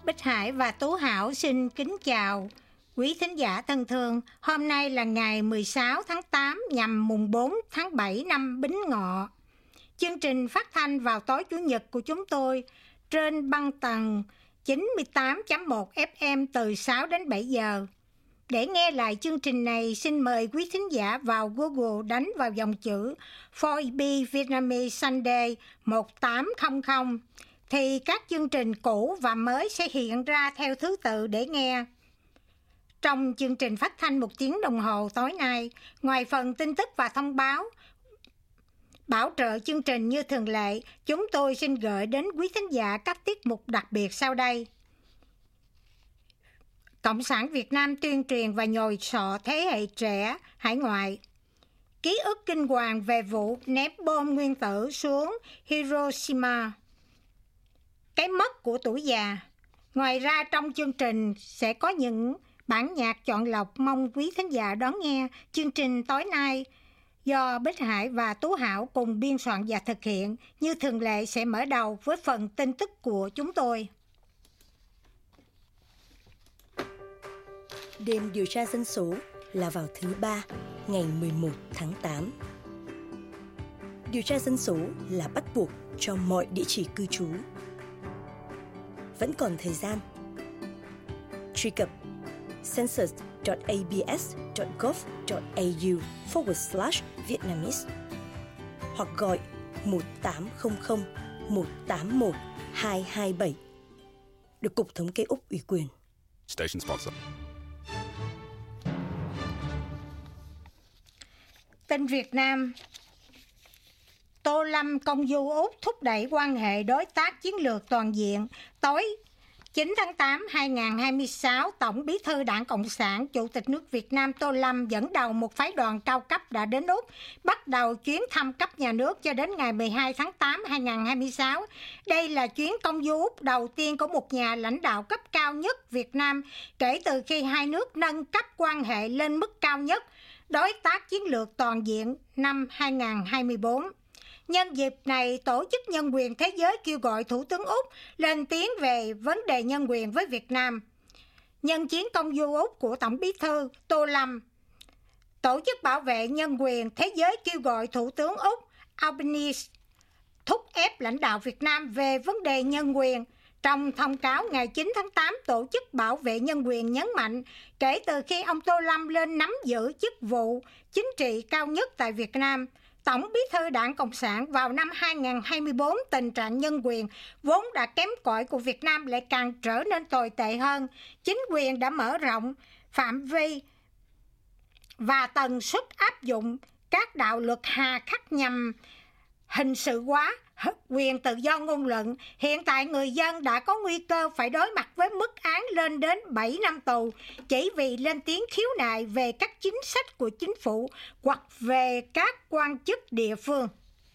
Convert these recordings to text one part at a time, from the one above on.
Bích Hải và Tú Hảo xin kính chào quý thính giả thân thương. Hôm nay là ngày 16 tháng 8 nhằm mùng 4 tháng 7 năm Bính Ngọ. Chương trình phát thanh vào tối Chủ nhật của chúng tôi trên băng tần 98.1 FM từ 6 đến 7 giờ. Để nghe lại chương trình này, xin mời quý thính giả vào Google đánh vào dòng chữ 4EB Vietnamese Sunday 1800 thì các chương trình cũ và mới sẽ hiện ra theo thứ tự để nghe. Trong chương trình phát thanh 1 tiếng đồng hồ tối nay, ngoài phần tin tức và thông báo, bảo trợ chương trình như thường lệ, chúng tôi xin gửi đến quý thính giả các tiết mục đặc biệt sau đây. Cộng sản Việt Nam tuyên truyền và nhồi sọ thế hệ trẻ hải ngoại. Ký ức kinh hoàng về vụ ném bom nguyên tử xuống Hiroshima. Cái mất của tuổi già. Ngoài ra trong chương trình sẽ có những bản nhạc chọn lọc, mong quý thính giả đón nghe. Chương trình tối nay do Bích Hải và Tú Hảo cùng biên soạn và thực hiện, như thường lệ sẽ mở đầu với phần tin tức của chúng tôi. Đêm điều tra dân số là vào thứ Ba, ngày 11 tháng 8. Điều tra dân số là bắt buộc cho mọi địa chỉ cư trú. Vẫn còn thời gian. Truy cập census.abs.gov.au/Vietnamese hoặc gọi 1800 181 227 được Cục Thống kê Úc ủy quyền. Station sponsor. Tin Việt Nam. Tô Lâm công du Úc thúc đẩy quan hệ đối tác chiến lược toàn diện. Tối 9 tháng 8 2026, Tổng Bí thư Đảng Cộng sản, Chủ tịch nước Việt Nam Tô Lâm dẫn đầu một phái đoàn cao cấp đã đến Úc, bắt đầu chuyến thăm cấp nhà nước cho đến ngày 12 tháng 8 2026. Đây là chuyến công du Úc đầu tiên của một nhà lãnh đạo cấp cao nhất Việt Nam kể từ khi hai nước nâng cấp quan hệ lên mức cao nhất, đối tác chiến lược toàn diện năm 2024. Nhân dịp này, Tổ chức Nhân quyền Thế giới kêu gọi Thủ tướng Úc lên tiếng về vấn đề nhân quyền với Việt Nam. Nhân chuyến công du Úc của Tổng Bí thư Tô Lâm, Tổ chức Bảo vệ Nhân quyền Thế giới kêu gọi Thủ tướng Úc Albanese thúc ép lãnh đạo Việt Nam về vấn đề nhân quyền. Trong thông cáo ngày 9 tháng 8, Tổ chức Bảo vệ Nhân quyền nhấn mạnh, kể từ khi ông Tô Lâm lên nắm giữ chức vụ chính trị cao nhất tại Việt Nam, Tổng Bí thư Đảng Cộng sản vào năm 2024, tình trạng nhân quyền vốn đã kém cỏi của Việt Nam lại càng trở nên tồi tệ hơn. Chính quyền đã mở rộng phạm vi và tần suất áp dụng các đạo luật hà khắc nhằm hình sự hóa quyền tự do ngôn luận. Hiện tại người dân đã có nguy cơ phải đối mặt với mức án lên đến 7 năm tù chỉ vì lên tiếng khiếu nại về các chính sách của chính phủ hoặc về các quan chức địa phương.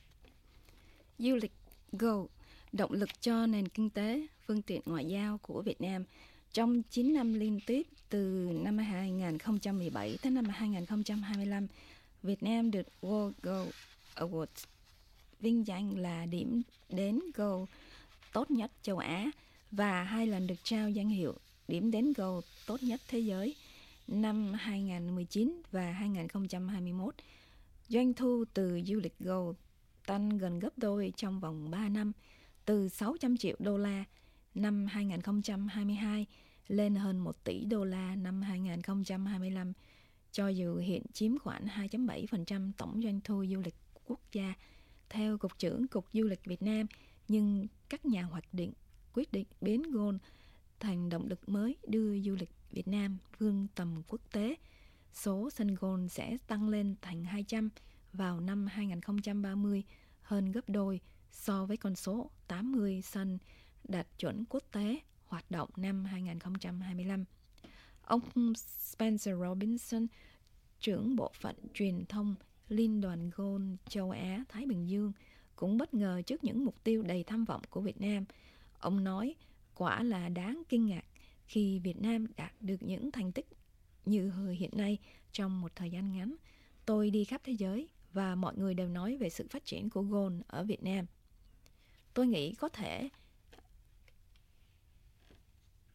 Du lịch Go, động lực cho nền kinh tế, phương tiện ngoại giao của Việt Nam. Trong 9 năm liên tiếp từ năm 2017 tới năm 2025, Việt Nam được World Go Awards vinh danh là điểm đến Go tốt nhất châu Á và 2 lần được trao danh hiệu điểm đến Go tốt nhất thế giới năm 2019 và 2021. Doanh thu từ du lịch Go tăng gần gấp đôi trong vòng 3 năm, từ 600 triệu đô la năm 2022 lên hơn 1 tỷ đô la năm 2025, cho dù hiện chiếm khoảng 2.7% tổng doanh thu du lịch quốc gia. Theo Cục trưởng Cục Du lịch Việt Nam, nhưng các nhà hoạch định quyết định biến Go thành động lực mới đưa du lịch Việt Nam vươn tầm quốc tế. Số sân Go sẽ tăng lên thành 200 vào năm 2030, hơn gấp đôi so với con số 80 sân đạt chuẩn quốc tế hoạt động năm 2025. Ông Spencer Robinson, trưởng bộ phận truyền thông Liên đoàn Golf châu Á Thái Bình Dương, cũng bất ngờ trước những mục tiêu đầy tham vọng của Việt Nam. Ông nói, quả là đáng kinh ngạc khi Việt Nam đạt được những thành tích như hiện nay trong một thời gian ngắn. Tôi đi khắp thế giới và mọi người đều nói về sự phát triển của golf ở Việt Nam. Tôi nghĩ có thể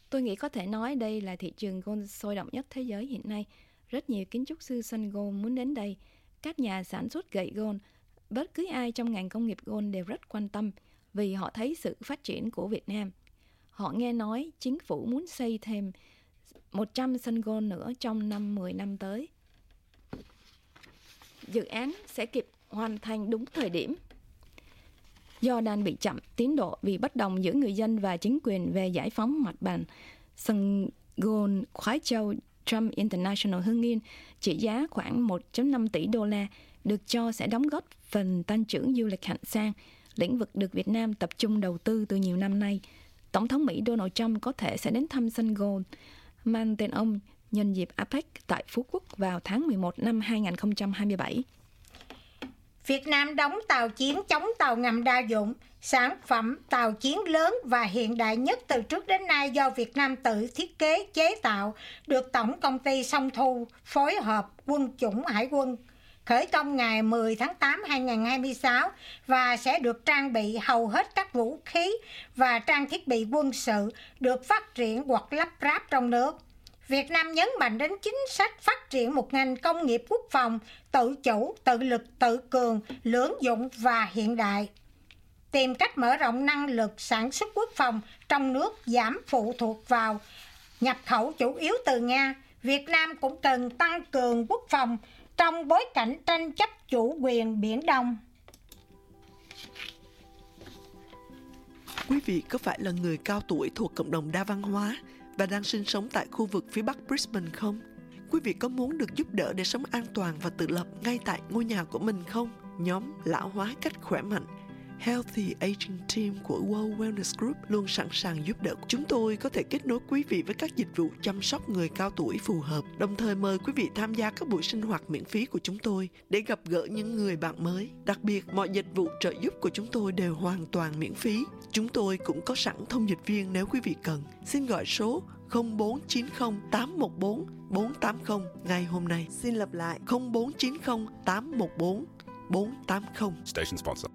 Tôi nghĩ có thể nói đây là thị trường gold sôi động nhất thế giới hiện nay. Rất nhiều kiến trúc sư săn gold muốn đến đây. Các nhà sản xuất gậy gold, bất cứ ai trong ngành công nghiệp gold đều rất quan tâm vì họ thấy sự phát triển của Việt Nam. Họ nghe nói chính phủ muốn xây thêm 100 sân gold nữa trong 10 năm tới. Dự án sẽ kịp hoàn thành đúng thời điểm. Do đang bị chậm tiến độ vì bất đồng giữa người dân và chính quyền về giải phóng mặt bằng, sân gold Khoái Châu Trump International Hưng Yên trị giá khoảng 1.5 tỷ đô la được cho sẽ đóng góp phần tăng trưởng du lịch hạng sang, lĩnh vực được Việt Nam tập trung đầu tư từ nhiều năm nay. Tổng thống Mỹ Donald Trump có thể sẽ đến thăm sân gold mang tên ông nhân dịp APEC tại Phú Quốc vào tháng 11 năm 2027. Việt Nam đóng tàu chiến chống tàu ngầm đa dụng, sản phẩm tàu chiến lớn và hiện đại nhất từ trước đến nay do Việt Nam tự thiết kế chế tạo, được Tổng công ty Sông Thu phối hợp Quân chủng Hải quân khởi công ngày 10 tháng 8 2026 và sẽ được trang bị hầu hết các vũ khí và trang thiết bị quân sự được phát triển hoặc lắp ráp trong nước. Việt Nam nhấn mạnh đến chính sách phát triển một ngành công nghiệp quốc phòng tự chủ, tự lực, tự cường, lưỡng dụng và hiện đại. Tìm cách mở rộng năng lực sản xuất quốc phòng trong nước, giảm phụ thuộc vào nhập khẩu chủ yếu từ Nga. Việt Nam cũng cần tăng cường quốc phòng trong bối cảnh tranh chấp chủ quyền Biển Đông. Quý vị có phải là người cao tuổi thuộc cộng đồng đa văn hóa và đang sinh sống tại khu vực phía Bắc Brisbane không? Quý vị có muốn được giúp đỡ để sống an toàn và tự lập ngay tại ngôi nhà của mình không? Nhóm lão hóa cách khỏe mạnh Healthy Aging Team của World Wellness Group luôn sẵn sàng giúp đỡ. Chúng tôi có thể kết nối quý vị với các dịch vụ chăm sóc người cao tuổi phù hợp, đồng thời mời quý vị tham gia các buổi sinh hoạt miễn phí của chúng tôi để gặp gỡ những người bạn mới. Đặc biệt, mọi dịch vụ trợ giúp của chúng tôi đều hoàn toàn miễn phí. Chúng tôi cũng có sẵn thông dịch viên nếu quý vị cần. Xin gọi số 0490 814 480 ngay hôm nay. Xin lặp lại 0490 814 480. Station sponsor.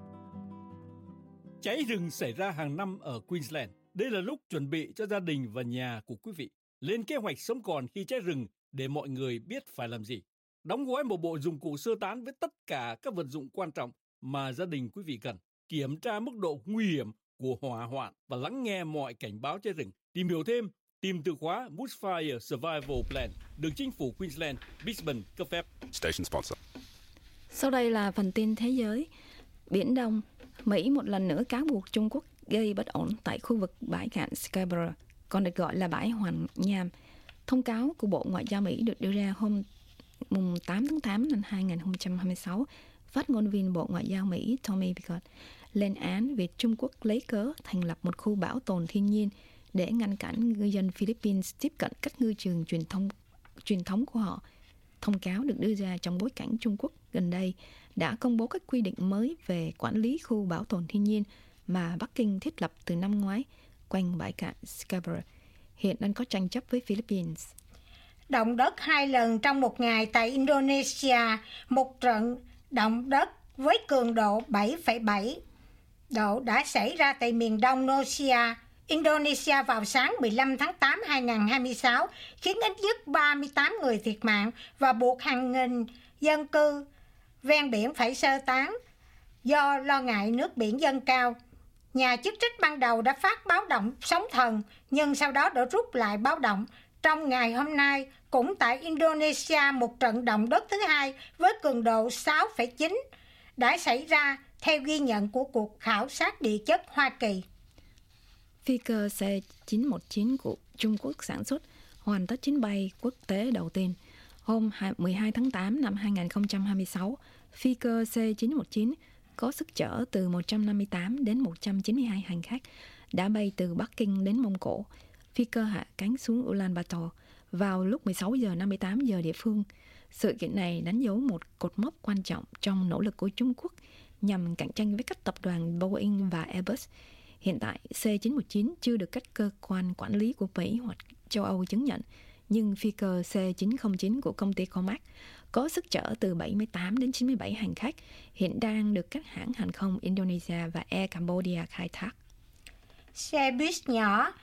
Cháy rừng xảy ra hàng năm ở Queensland. Đây là lúc chuẩn bị cho gia đình và nhà của quý vị lên kế hoạch sống còn khi cháy rừng để mọi người biết phải làm gì. Đóng gói một bộ dụng cụ sơ tán với tất cả các vật dụng quan trọng mà gia đình quý vị cần. Kiểm tra mức độ nguy hiểm của hỏa hoạn và lắng nghe mọi cảnh báo cháy rừng. Tìm hiểu thêm, tìm từ khóa Bushfire Survival Plan được chính phủ Queensland, Brisbane cấp phép. Station sponsor. Sau đây là phần tin thế giới. Biển Đông, Mỹ một lần nữa cáo buộc Trung Quốc gây bất ổn tại khu vực bãi cạn Scarborough, còn được gọi là bãi Hoàng Nham. Thông cáo của Bộ Ngoại giao Mỹ được đưa ra hôm 8 tháng 8 năm 2026. Phát ngôn viên Bộ Ngoại giao Mỹ Tommy Pickett lên án việc Trung Quốc lấy cớ thành lập một khu bảo tồn thiên nhiên để ngăn cản ngư dân Philippines tiếp cận các ngư trường truyền thống của họ. Thông cáo được đưa ra trong bối cảnh Trung Quốc gần đây đã công bố các quy định mới về quản lý khu bảo tồn thiên nhiên mà Bắc Kinh thiết lập từ năm ngoái quanh bãi cạn Scarborough, hiện đang có tranh chấp với Philippines. Động đất 2 lần trong một ngày tại Indonesia, một trận động đất với cường độ 7,7 độ đã xảy ra tại miền đông Indonesia vào sáng 15 tháng 8 2026, khiến ít nhất 38 người thiệt mạng và buộc hàng nghìn dân cư ven biển phải sơ tán do lo ngại nước biển dâng cao. Nhà chức trách ban đầu đã phát báo động sóng thần, nhưng sau đó đã rút lại báo động. Trong ngày hôm nay, cũng tại Indonesia, một trận động đất thứ hai với cường độ 6,9 đã xảy ra theo ghi nhận của Cuộc khảo sát địa chất Hoa Kỳ. Phi cơ C-919 của Trung Quốc sản xuất hoàn tất chuyến bay quốc tế đầu tiên. Hôm 12 tháng 8 năm 2026, phi cơ C-919 có sức chở từ 158 đến 192 hành khách đã bay từ Bắc Kinh đến Mông Cổ. Phi cơ hạ cánh xuống Ulaanbaatar vào lúc 16 giờ 58 giờ địa phương. Sự kiện này đánh dấu một cột mốc quan trọng trong nỗ lực của Trung Quốc nhằm cạnh tranh với các tập đoàn Boeing và Airbus. Hiện tại, C-919 chưa được các cơ quan quản lý của Mỹ hoặc châu Âu chứng nhận, nhưng phi cơ C-909 của công ty Comac có sức chở từ 78 đến 97 hành khách, hiện đang được các hãng hàng không Indonesia và Air Cambodia khai thác. Xe buýt nhỏ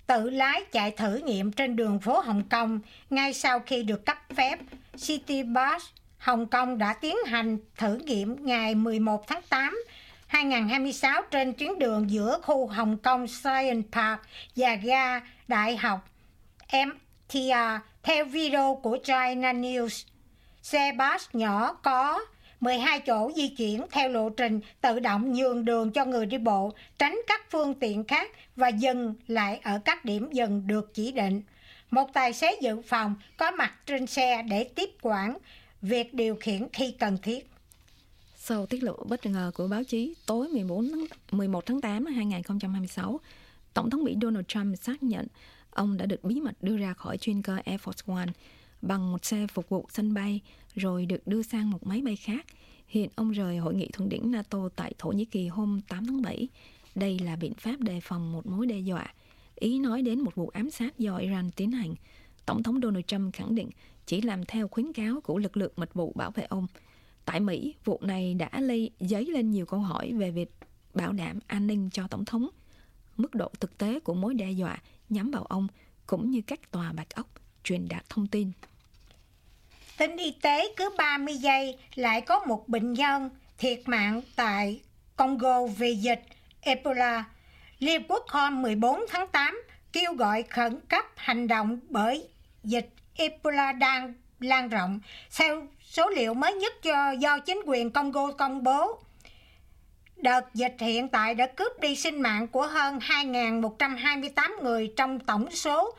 tự lái chạy thử nghiệm trên đường phố Hồng Kông ngay sau khi được cấp phép. City Bus Hồng Kông đã tiến hành thử nghiệm ngày 11 tháng 8, 2026 trên tuyến đường giữa khu Hồng Kông Science Park và ga Đại học MTR. Theo video của China News, xe bus nhỏ có 12 chỗ di chuyển theo lộ trình tự động nhường đường cho người đi bộ, tránh các phương tiện khác và dừng lại ở các điểm dừng được chỉ định. Một tài xế dự phòng có mặt trên xe để tiếp quản việc điều khiển khi cần thiết. Sau tiết lộ bất ngờ của báo chí, tối 11 tháng 8 năm 2026, Tổng thống Mỹ Donald Trump xác nhận ông đã được bí mật đưa ra khỏi chuyên cơ Air Force One bằng một xe phục vụ sân bay, rồi được đưa sang một máy bay khác. Hiện ông rời hội nghị thượng đỉnh NATO tại Thổ Nhĩ Kỳ hôm 8 tháng 7. Đây là biện pháp đề phòng một mối đe dọa. Ý nói đến một vụ ám sát do Iran tiến hành. Tổng thống Donald Trump khẳng định chỉ làm theo khuyến cáo của lực lượng mật vụ bảo vệ ông. Tại Mỹ, vụ này đã dấy lên nhiều câu hỏi về việc bảo đảm an ninh cho Tổng thống, mức độ thực tế của mối đe dọa nhắm vào ông, cũng như các tòa Bạch Ốc truyền đạt thông tin. Tin y tế, cứ 30 giây lại có một bệnh nhân thiệt mạng tại Congo vì dịch Ebola. Liên Hợp Quốc hôm 14 tháng 8 kêu gọi khẩn cấp hành động bởi dịch Ebola đang lan rộng. Theo số liệu mới nhất do chính quyền Congo công bố, đợt dịch hiện tại đã cướp đi sinh mạng của hơn 2.128 người trong tổng số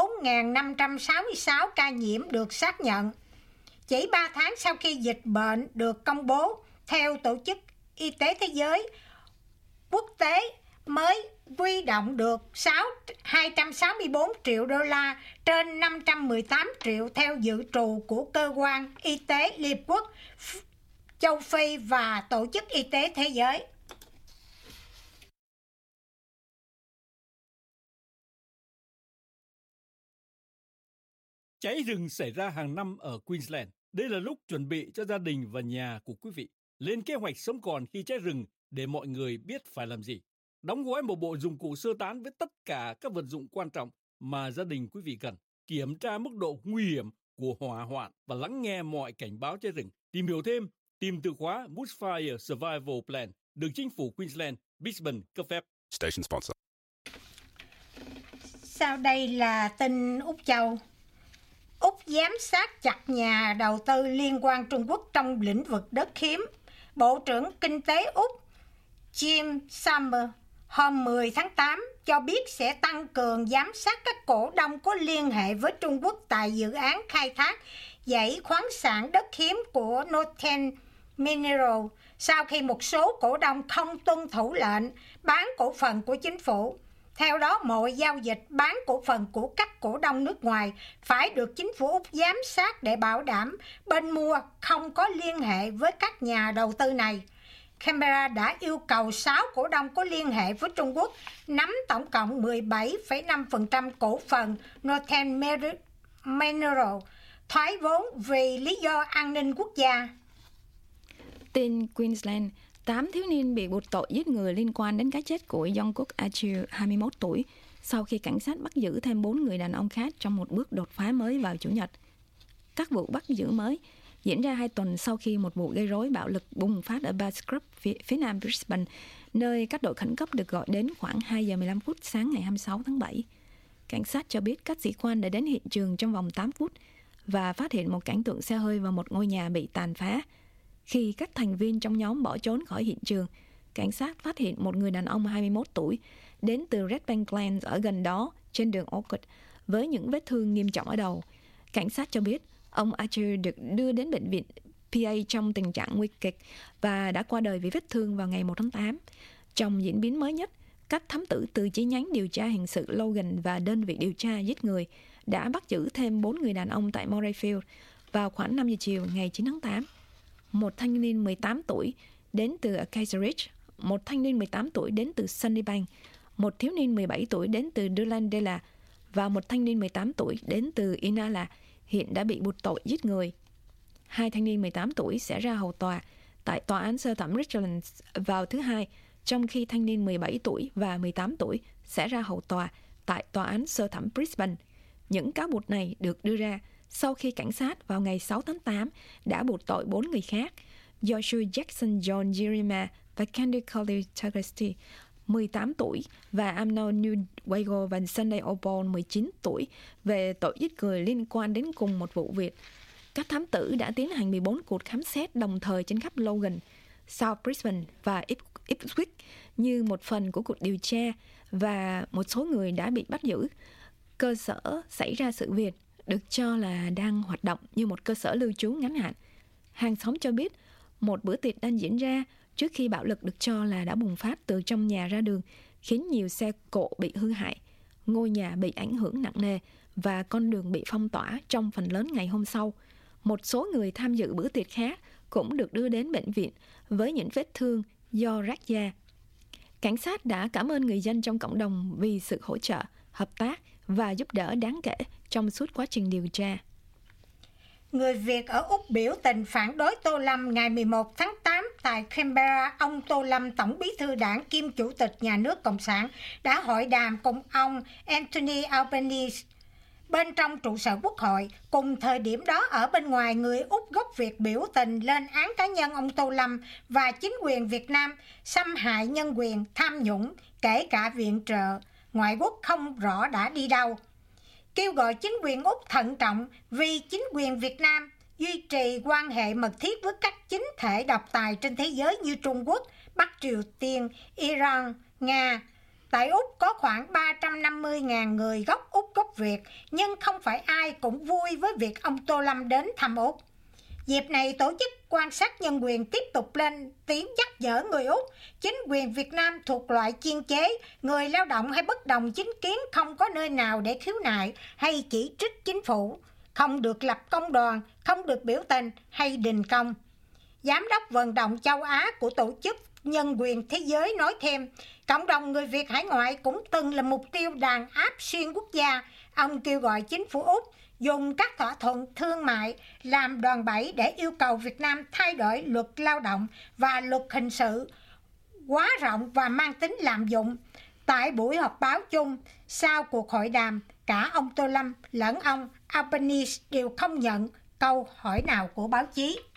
4.566 ca nhiễm được xác nhận. Chỉ 3 tháng sau khi dịch bệnh được công bố, theo Tổ chức Y tế Thế giới, quốc tế mới huy động được 264 triệu đô la trên 518 triệu theo dự trù của Cơ quan Y tế Liên Hợp Quốc, châu Phi và Tổ chức Y tế Thế giới. Cháy rừng xảy ra hàng năm ở Queensland. Đây là lúc chuẩn bị cho gia đình và nhà của quý vị lên kế hoạch sống còn khi cháy rừng để mọi người biết phải làm gì. Đóng gói một bộ dụng cụ sơ tán với tất cả các vật dụng quan trọng mà gia đình quý vị cần. Kiểm tra mức độ nguy hiểm của hỏa hoạn và lắng nghe mọi cảnh báo cháy rừng. Tìm hiểu thêm, tìm từ khóa Bushfire Survival Plan được chính phủ Queensland, Brisbane cấp phép. Station sponsor. Sau đây là tin Úc Châu. Úc giám sát chặt nhà đầu tư liên quan Trung Quốc trong lĩnh vực đất hiếm. Bộ trưởng Kinh tế Úc Jim Summer hôm 10 tháng 8 cho biết sẽ tăng cường giám sát các cổ đông có liên hệ với Trung Quốc tại dự án khai thác dãy khoáng sản đất hiếm của Northern Mineral sau khi một số cổ đông không tuân thủ lệnh bán cổ phần của chính phủ. Theo đó, mọi giao dịch bán cổ phần của các cổ đông nước ngoài phải được chính phủ Úc giám sát để bảo đảm bên mua không có liên hệ với các nhà đầu tư này. Canberra đã yêu cầu 6 cổ đông có liên hệ với Trung Quốc nắm tổng cộng 17,5% cổ phần Northern Mineral, thoái vốn vì lý do an ninh quốc gia. Tin Queensland, 8 thiếu niên bị buộc tội giết người liên quan đến cái chết của Jungkook Achil, 21 tuổi, sau khi cảnh sát bắt giữ thêm 4 người đàn ông khác trong một bước đột phá mới vào Chủ nhật. Các vụ bắt giữ mới diễn ra 2 tuần sau khi một vụ gây rối bạo lực bùng phát ở Bass Scrub, phía nam Brisbane, nơi các đội khẩn cấp được gọi đến khoảng 2 giờ 15 phút sáng ngày 26 tháng 7. Cảnh sát cho biết các sĩ quan đã đến hiện trường trong vòng 8 phút và phát hiện một cảnh tượng xe hơi và một ngôi nhà bị tàn phá. Khi các thành viên trong nhóm bỏ trốn khỏi hiện trường, cảnh sát phát hiện một người đàn ông 21 tuổi đến từ Redbank Glen ở gần đó trên đường Orchard với những vết thương nghiêm trọng ở đầu. Cảnh sát cho biết ông Archer được đưa đến bệnh viện PA trong tình trạng nguy kịch và đã qua đời vì vết thương vào ngày 1 tháng 8. Trong diễn biến mới nhất, các thám tử từ chi nhánh điều tra hình sự Logan và đơn vị điều tra giết người đã bắt giữ thêm 4 người đàn ông tại Morayfield vào khoảng 5 giờ chiều ngày 9 tháng 8. Một thanh niên 18 tuổi đến từ Acacia Ridge, một thanh niên 18 tuổi đến từ Sunnybank, một thiếu niên 17 tuổi đến từ Dulandela và một thanh niên 18 tuổi đến từ Inala hiện đã bị buộc tội giết người. 2 thanh niên 18 tuổi sẽ ra hầu tòa tại tòa án sơ thẩm Richlands vào thứ Hai, trong khi thanh niên 17 tuổi và 18 tuổi sẽ ra hầu tòa tại tòa án sơ thẩm Brisbane. Những cáo buộc này được đưa ra sau khi cảnh sát vào ngày 6 tháng 8 đã buộc tội 4 người khác, Joshua Jackson John Jeremiah và Candy Coley Taglisti, 18 tuổi, và Arnold Newwago và Sunday O'Ball, 19 tuổi, về tội giết người liên quan đến cùng một vụ việc. Các thám tử đã tiến hành 14 cuộc khám xét đồng thời trên khắp Logan, South Brisbane và Ipswich như một phần của cuộc điều tra, và một số người đã bị bắt giữ. Cơ sở xảy ra sự việc được cho là đang hoạt động như một cơ sở lưu trú ngắn hạn. Hàng xóm cho biết một bữa tiệc đang diễn ra trước khi bạo lực được cho là đã bùng phát từ trong nhà ra đường, khiến nhiều xe cộ bị hư hại, ngôi nhà bị ảnh hưởng nặng nề và con đường bị phong tỏa trong phần lớn ngày hôm sau. Một số người tham dự bữa tiệc khác cũng được đưa đến bệnh viện với những vết thương do rát da. Cảnh sát đã cảm ơn người dân trong cộng đồng vì sự hỗ trợ, hợp tác và giúp đỡ đáng kể trong suốt quá trình điều tra. Người Việt ở Úc biểu tình phản đối Tô Lâm ngày 11 tháng 8 tại Canberra. Ông Tô Lâm, Tổng bí thư đảng kiêm Chủ tịch Nhà nước Cộng sản, đã hội đàm cùng ông Anthony Albanese bên trong trụ sở Quốc hội. Cùng thời điểm đó, ở bên ngoài, người Úc gốc Việt biểu tình lên án cá nhân ông Tô Lâm và chính quyền Việt Nam xâm hại nhân quyền, tham nhũng, kể cả viện trợ ngoại quốc không rõ đã đi đâu. Kêu gọi chính quyền Úc thận trọng vì chính quyền Việt Nam duy trì quan hệ mật thiết với các chính thể độc tài trên thế giới như Trung Quốc, Bắc Triều Tiên, Iran, Nga. Tại Úc có khoảng 350.000 người gốc Úc gốc Việt, nhưng không phải ai cũng vui với việc ông Tô Lâm đến thăm Úc. Dịp này, tổ chức quan sát nhân quyền tiếp tục lên tiếng nhắc nhở người Úc, chính quyền Việt Nam thuộc loại chiên chế, người lao động hay bất đồng chính kiến không có nơi nào để khiếu nại hay chỉ trích chính phủ, không được lập công đoàn, không được biểu tình hay đình công. Giám đốc vận động châu Á của Tổ chức Nhân quyền Thế giới nói thêm, cộng đồng người Việt hải ngoại cũng từng là mục tiêu đàn áp xuyên quốc gia. Ông kêu gọi chính phủ Úc dùng các thỏa thuận thương mại làm đòn bẩy để yêu cầu Việt Nam thay đổi luật lao động và luật hình sự quá rộng và mang tính lạm dụng. Tại buổi họp báo chung sau cuộc hội đàm, cả ông Tô Lâm lẫn ông Albanese đều không nhận câu hỏi nào của báo chí.